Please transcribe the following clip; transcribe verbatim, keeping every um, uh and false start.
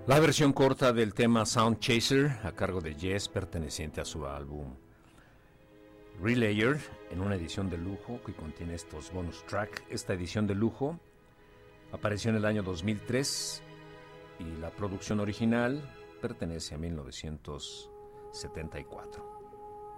La versión corta del tema Sound Chaser a cargo de Yes, perteneciente a su álbum Relayer, en una edición de lujo que contiene estos bonus track. Esta edición de lujo apareció en el año dos mil tres y la producción original pertenece a mil novecientos setenta y cuatro.